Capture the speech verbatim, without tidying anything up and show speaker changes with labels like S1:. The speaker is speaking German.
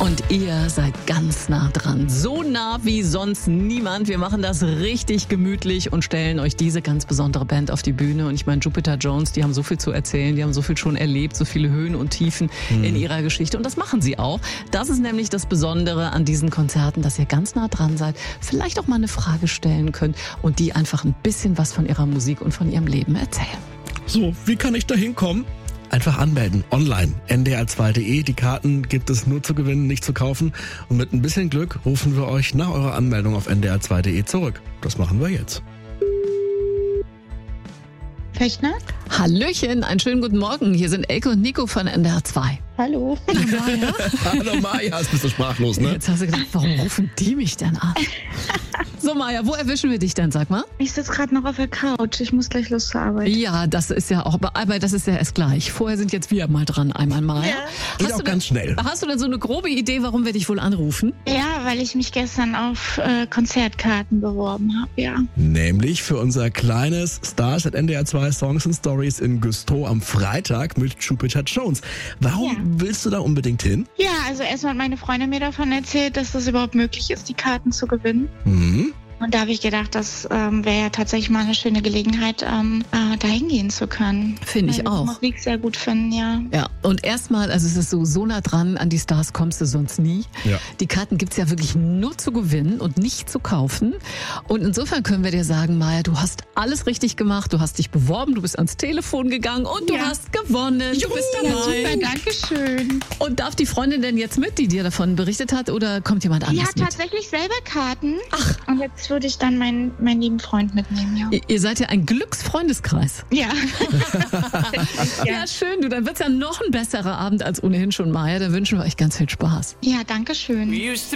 S1: Und ihr seid ganz nah dran. So nah wie sonst niemand. Wir machen das richtig gemütlich und stellen euch diese ganz besondere Band auf die Bühne. Und ich meine, Jupiter Jones, die haben so viel zu erzählen, die haben so viel schon erlebt, so viele Höhen und Tiefen mhm. in ihrer Geschichte. Und das machen sie auch. Das ist nämlich das Besondere an diesen Konzerten, dass ihr ganz nah dran seid, vielleicht auch mal eine Frage stellen könnt und die einfach ein bisschen was von ihrer Musik und von ihrem Leben erzählen.
S2: So, wie kann ich da hinkommen? Einfach anmelden, online, n d r zwei punkt d e. Die Karten gibt es nur zu gewinnen, nicht zu kaufen. Und mit ein bisschen Glück rufen wir euch nach eurer Anmeldung auf n d r zwei punkt d e zurück. Das machen wir jetzt.
S3: Fechner?
S1: Hallöchen, einen schönen guten Morgen. Hier sind Elke und Nico von N D R zwei.
S3: Hallo.
S1: Maja.
S2: Hallo Maja, jetzt bist du sprachlos, ne?
S1: Jetzt hast du gedacht, warum rufen die mich denn an? So Maja, wo erwischen wir dich denn, sag mal?
S3: Ich sitze gerade noch auf der Couch. Ich muss gleich los zur Arbeit.
S1: Ja, das ist ja auch, aber das ist ja erst gleich. Vorher sind jetzt wir mal dran, einmal Maja.
S3: Ja.
S2: Geht
S1: Hast
S2: auch
S1: du
S2: ganz
S1: denn,
S2: schnell.
S1: Hast du denn so eine grobe Idee, warum wir dich wohl anrufen?
S3: Ja, weil ich mich gestern auf äh, Konzertkarten beworben habe, ja.
S2: Nämlich für unser kleines Stars at N D R zwei Songs and Stories in Güstrow am Freitag mit Jupiter Jones. Warum
S3: Ja.
S2: willst du da unbedingt hin?
S3: Ja, also erstmal hat meine Freundin mir davon erzählt, dass das überhaupt möglich ist, die Karten zu gewinnen.
S2: Mhm.
S3: Und da habe ich gedacht, das ähm, wäre ja tatsächlich mal eine schöne Gelegenheit, ähm, äh, da hingehen zu können.
S1: Finde ich
S3: Weil wir
S1: auch.
S3: die Musik sehr gut finden, ja.
S1: Ja, und erstmal, also es ist so, so nah dran, an die Stars kommst du sonst nie.
S2: Ja.
S1: Die Karten gibt's ja wirklich nur zu gewinnen und nicht zu kaufen. Und insofern können wir dir sagen, Maja, du hast alles richtig gemacht, du hast dich beworben, du bist ans Telefon gegangen und du
S3: Ja.
S1: hast gewonnen. Du bist
S3: Ja,
S1: dabei.
S3: super, danke schön.
S1: Und darf die Freundin denn jetzt mit, die dir davon berichtet hat, oder kommt jemand
S3: Die
S1: anderes
S3: hat
S1: mit?
S3: tatsächlich selber Karten.
S1: Ach.
S3: Und jetzt würde ich dann meinen, meinen lieben Freund mitnehmen, ja.
S1: Ihr, ihr seid ja ein Glücksfreundeskreis.
S3: Ja.
S1: Ja, schön, du, dann wird's ja noch ein besserer Abend als ohnehin schon, Maja. Dann wünschen wir euch ganz viel Spaß.
S3: Ja, danke schön.